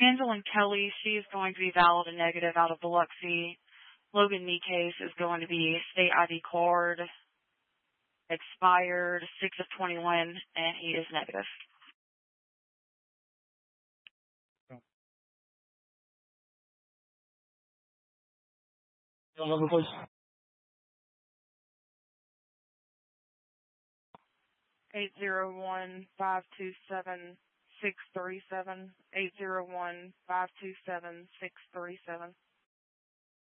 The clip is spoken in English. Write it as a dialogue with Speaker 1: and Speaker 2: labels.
Speaker 1: Angelyn Kelly, she's going to be valid and negative out of Biloxi. Logan Nikes is going to be state ID card, expired 6 of 21, and he is negative.
Speaker 2: Number, please.
Speaker 1: 801-527-637. 801-527-637.